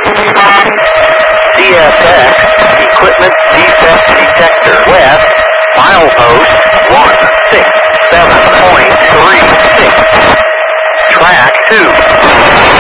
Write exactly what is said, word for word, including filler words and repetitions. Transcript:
C S X, Equipment Defect Detector West, milepost one six seven point